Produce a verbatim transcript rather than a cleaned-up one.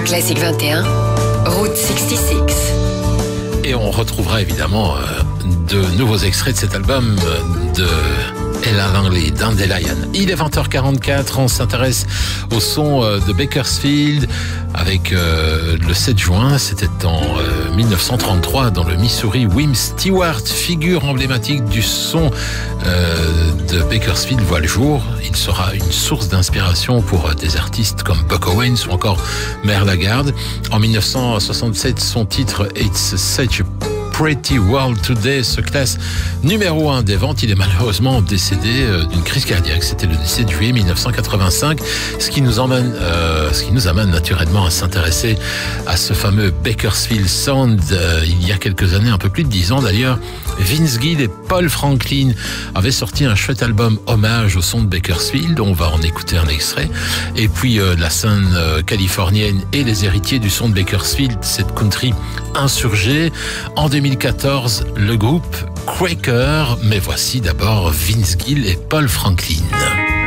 Classique vingt et un, Route soixante-six. Et on retrouvera évidemment euh, de nouveaux extraits de cet album de Ella Langley, Dandelion. Il est vingt heures quarante-quatre, on s'intéresse au son de Bakersfield avec euh, le sept juin, c'était en euh, mille neuf cent trente-trois dans le Missouri. Wim Stewart, figure emblématique du son euh, de Bakersfield, voit le jour. Il sera une source d'inspiration pour des artistes comme Buck Owens ou encore Merle Haggard. En mille neuf cent soixante-sept, son titre It's Such a Pretty World Today se classe numéro un des ventes. Il est malheureusement décédé d'une crise cardiaque. C'était le dix-sept juillet mille neuf cent quatre-vingt-cinq, ce qui nous emmène, euh, ce qui nous amène naturellement à s'intéresser à ce fameux Bakersfield Sound. Euh, il y a quelques années, un peu plus de dix ans d'ailleurs, Vince Gill et Paul Franklin avaient sorti un chouette album hommage au son de Bakersfield. On va en écouter un extrait. Et puis euh, la scène euh, californienne et les héritiers du son de Bakersfield, cette country insurgée. En deux mille quatorze, le groupe Quaker, mais voici d'abord Vince Gill et Paul Franklin.